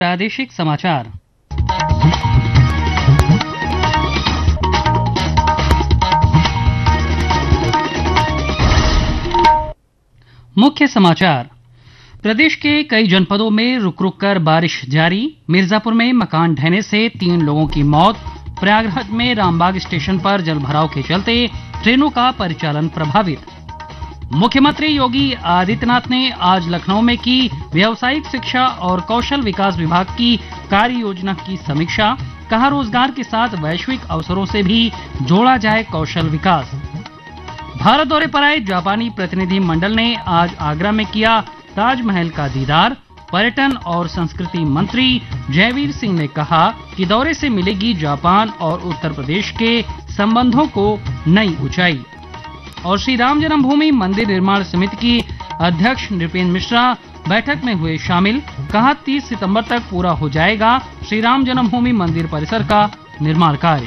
प्रादेशिक समाचार। मुख्य समाचार। प्रदेश के कई जनपदों में रुक रुक कर बारिश जारी। मिर्जापुर में मकान ढहने से 3 लोगों की मौत। प्रयागराज में रामबाग स्टेशन पर जलभराव के चलते ट्रेनों का परिचालन प्रभावित। मुख्यमंत्री योगी आदित्यनाथ ने आज लखनऊ में की व्यावसायिक शिक्षा और कौशल विकास विभाग की कार्य योजना की समीक्षा। कहा, रोजगार के साथ वैश्विक अवसरों से भी जोड़ा जाए कौशल विकास। भारत दौरे पर आए जापानी प्रतिनिधि मंडल ने आज आगरा में किया ताजमहल का दीदार। पर्यटन और संस्कृति मंत्री जयवीर सिंह ने कहा कि दौरे से मिलेगी जापान और उत्तर प्रदेश के संबंधों को नई ऊंचाई। और श्री राम जन्मभूमि मंदिर निर्माण समिति की अध्यक्ष नृपेंद्र मिश्रा बैठक में हुए शामिल। कहा, 30 सितंबर तक पूरा हो जाएगा श्री राम जन्मभूमि मंदिर परिसर का निर्माण कार्य।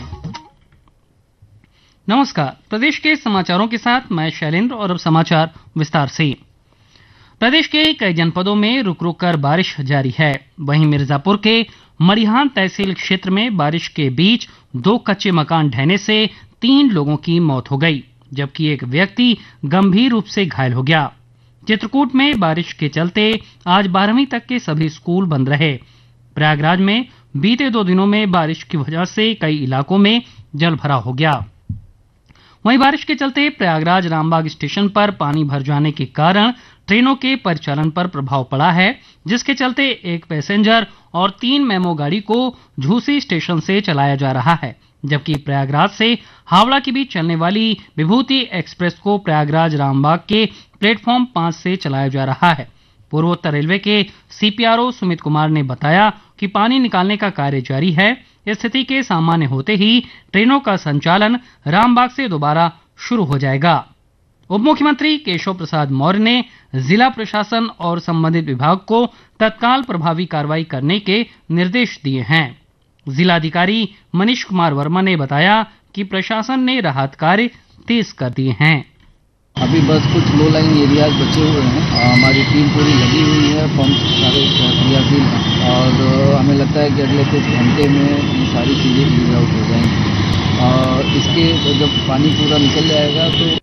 नमस्कार, प्रदेश के समाचारों के साथ मैं शैलेंद्र और अब समाचार विस्तार से। प्रदेश के कई जनपदों में रुक रुक कर बारिश जारी है। वहीं मिर्जापुर के मड़िहान तहसील क्षेत्र में बारिश के बीच 2 कच्चे मकान ढहने से 3 लोगों की मौत हो गई, जबकि एक व्यक्ति गंभीर रूप से घायल हो गया। चित्रकूट में बारिश के चलते आज 12वीं तक के सभी स्कूल बंद रहे। प्रयागराज में बीते 2 दिनों में बारिश की वजह से कई इलाकों में जलभराव हो गया। वहीं बारिश के चलते प्रयागराज रामबाग स्टेशन पर पानी भर जाने के कारण ट्रेनों के परिचालन पर प्रभाव पड़ा है, जिसके चलते एक पैसेंजर और 3 मेमो गाड़ी को झूसी स्टेशन से चलाया जा रहा है, जबकि प्रयागराज से हावड़ा के बीच चलने वाली विभूति एक्सप्रेस को प्रयागराज रामबाग के प्लेटफॉर्म 5 से चलाया जा रहा है। पूर्वोत्तर रेलवे के सीपीआरओ सुमित कुमार ने बताया कि पानी निकालने का कार्य जारी है। स्थिति के सामान्य होते ही ट्रेनों का संचालन रामबाग से दोबारा शुरू हो जाएगा। उप मुख्यमंत्री केशव प्रसाद मौर्य ने जिला प्रशासन और संबंधित विभाग को तत्काल प्रभावी कार्रवाई करने के निर्देश दिए हैं। जिलाधिकारी मनीष कुमार वर्मा ने बताया कि प्रशासन ने राहत कार्य तेज कर दिए हैं। अभी बस कुछ लो लाइन एरियाज बचे हुए हैं। हमारी टीम पूरी लगी हुई है, पंप सारे क्रियाशील हैं और हमें लगता है कि अगले कुछ घंटे में ये सारी चीज़ें क्लियर आउट हो जाएंगी और इसके जब पानी पूरा निकल जाएगा तो।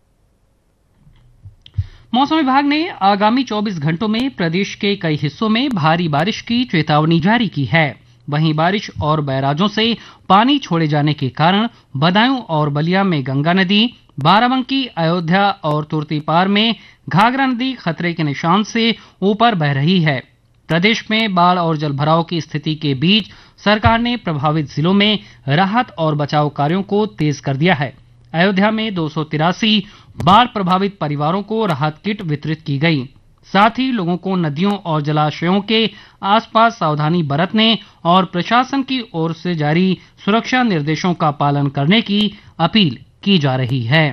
मौसम विभाग ने आगामी 24 घंटों में प्रदेश के कई हिस्सों में भारी बारिश की चेतावनी जारी की है। वहीं बारिश और बैराजों से पानी छोड़े जाने के कारण बदायूं और बलिया में गंगा नदी, बाराबंकी, अयोध्या और तुर्तीपार में घाघरा नदी खतरे के निशान से ऊपर बह रही है। प्रदेश में बाढ़ और जलभराव की स्थिति के बीच सरकार ने प्रभावित जिलों में राहत और बचाव कार्यों को तेज कर दिया है। अयोध्या में 283 बाढ़ प्रभावित परिवारों को राहत किट वितरित की गई। साथ ही लोगों को नदियों और जलाशयों के आसपास सावधानी बरतने और प्रशासन की ओर से जारी सुरक्षा निर्देशों का पालन करने की अपील की जा रही है।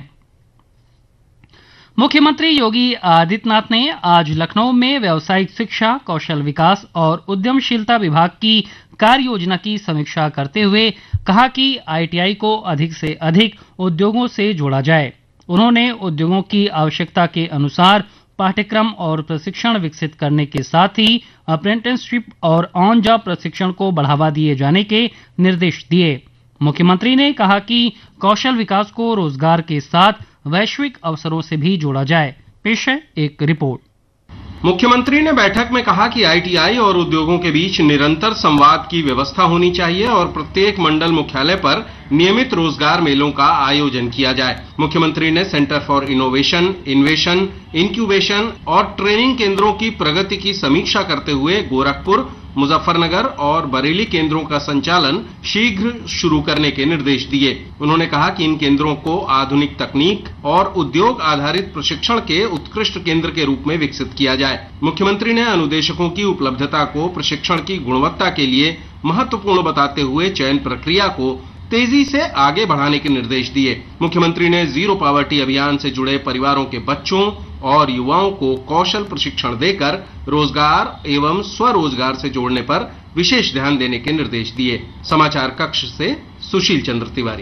मुख्यमंत्री योगी आदित्यनाथ ने आज लखनऊ में व्यावसायिक शिक्षा, कौशल विकास और उद्यमशीलता विभाग की कार्य योजना की समीक्षा करते हुए कहा कि आईटीआई को अधिक से अधिक उद्योगों से जोड़ा जाए। उन्होंने उद्योगों की आवश्यकता के अनुसार पाठ्यक्रम और प्रशिक्षण विकसित करने के साथ ही अप्रेंटिसशिप और ऑन जॉब प्रशिक्षण को बढ़ावा दिए जाने के निर्देश दिए। मुख्यमंत्री ने कहा कि कौशल विकास को रोजगार के साथ वैश्विक अवसरों से भी जोड़ा जाए। पेश है एक रिपोर्ट। मुख्यमंत्री ने बैठक में कहा कि आईटीआई और उद्योगों के बीच निरंतर संवाद की व्यवस्था होनी चाहिए और प्रत्येक मंडल मुख्यालय पर नियमित रोजगार मेलों का आयोजन किया जाए। मुख्यमंत्री ने सेंटर फॉर इनोवेशन, इन्वेशन, इंक्यूबेशन और ट्रेनिंग केंद्रों की प्रगति की समीक्षा करते हुए गोरखपुर, मुजफ्फरनगर और बरेली केंद्रों का संचालन शीघ्र शुरू करने के निर्देश दिए। उन्होंने कहा कि इन केंद्रों को आधुनिक तकनीक और उद्योग आधारित प्रशिक्षण के उत्कृष्ट केंद्र के रूप में विकसित किया जाए। मुख्यमंत्री ने अनुदेशकों की उपलब्धता को प्रशिक्षण की गुणवत्ता के लिए महत्वपूर्ण बताते हुए चयन प्रक्रिया को तेजी से आगे बढ़ाने के निर्देश दिए। मुख्यमंत्री ने जीरो पॉवर्टी अभियान से जुड़े परिवारों के बच्चों और युवाओं को कौशल प्रशिक्षण देकर रोजगार एवं स्वरोजगार से जोड़ने पर विशेष ध्यान देने के निर्देश दिए। समाचार कक्ष से सुशील चंद्र तिवारी।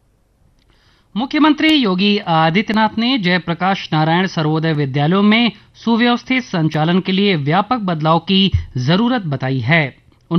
मुख्यमंत्री योगी आदित्यनाथ ने जयप्रकाश नारायण सर्वोदय विद्यालयों में सुव्यवस्थित संचालन के लिए व्यापक बदलाव की जरूरत बताई है।